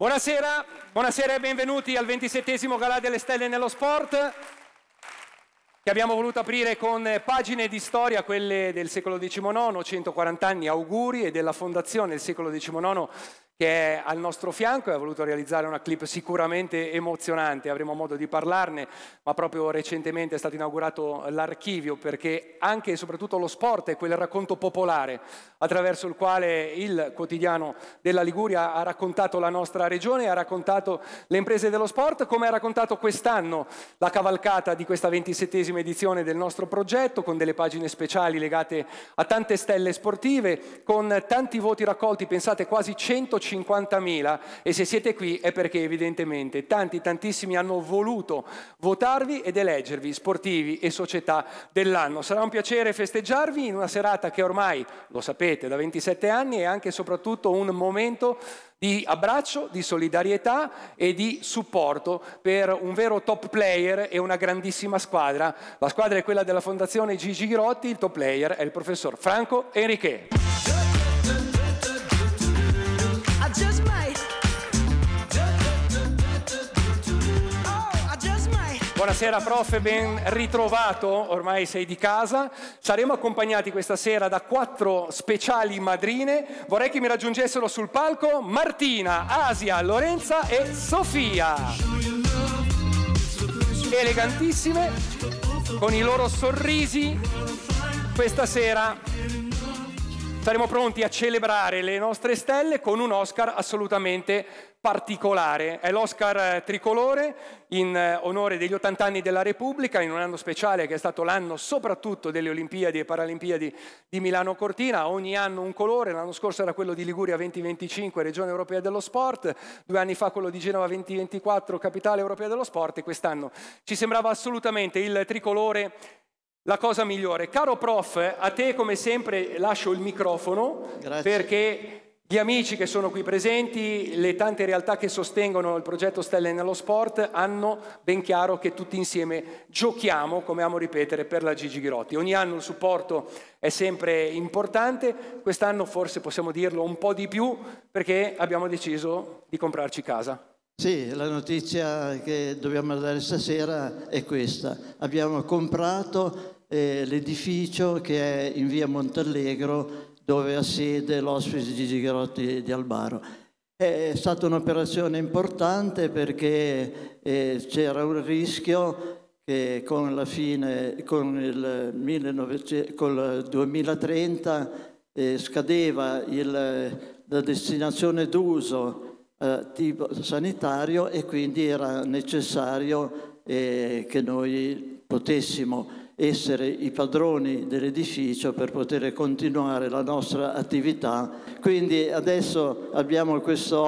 Buonasera, buonasera e benvenuti al 27° Galà delle Stelle nello Sport, che abbiamo voluto aprire con pagine di storia, quelle del secolo XIX, 140 anni auguri, e della fondazione del secolo XIX che è al nostro fianco, e ha voluto realizzare una clip sicuramente emozionante. Avremo modo di parlarne, ma proprio recentemente è stato inaugurato l'Archivio, perché anche e soprattutto lo sport è quel racconto popolare attraverso il quale il quotidiano della Liguria ha raccontato la nostra regione, ha raccontato le imprese dello sport, come ha raccontato quest'anno la cavalcata di questa 27esima edizione del nostro progetto, con delle pagine speciali legate a tante stelle sportive, con tanti voti raccolti, pensate quasi 150.000, e se siete qui è perché evidentemente tantissimi hanno voluto votarvi ed eleggervi sportivi e società dell'anno. Sarà un piacere festeggiarvi in una serata che ormai, lo sapete, da 27 anni è anche e soprattutto un momento di abbraccio, di solidarietà e di supporto per un vero top player e una grandissima squadra. La squadra è quella della Fondazione Gigi Ghirotti, il top player è il professor Franco Enriquet. Buonasera prof, ben ritrovato, ormai sei di casa. Saremo accompagnati questa sera da 4 speciali madrine. Vorrei che mi raggiungessero sul palco Martina, Asia, Lorenza e Sofia. Elegantissime, con i loro sorrisi, questa sera saremo pronti a celebrare le nostre stelle con un Oscar assolutamente particolare. È l'Oscar tricolore in onore degli 80 anni della Repubblica, in un anno speciale che è stato l'anno soprattutto delle Olimpiadi e Paralimpiadi di Milano Cortina. Ogni anno un colore, l'anno scorso era quello di Liguria 2025, Regione Europea dello Sport, 2 anni fa quello di Genova 2024, Capitale Europea dello Sport, e quest'anno ci sembrava assolutamente il tricolore la cosa migliore. Caro prof, a te come sempre lascio il microfono. Grazie. Perché gli amici che sono qui presenti, le tante realtà che sostengono il progetto Stelle nello Sport, hanno ben chiaro che tutti insieme giochiamo, come amo ripetere, per la Gigi Ghirotti. Ogni anno il supporto è sempre importante, quest'anno forse possiamo dirlo un po' di più, perché abbiamo deciso di comprarci casa. Sì, la notizia che dobbiamo dare stasera è questa. Abbiamo comprato l'edificio che è in via Montallegro, dove ha sede l'Hospice Gigi Ghirotti di Albaro. È stata un'operazione importante perché c'era un rischio che con il 2030 scadeva la destinazione d'uso tipo sanitario, e quindi era necessario che noi potessimo essere i padroni dell'edificio per poter continuare la nostra attività. Quindi adesso abbiamo questo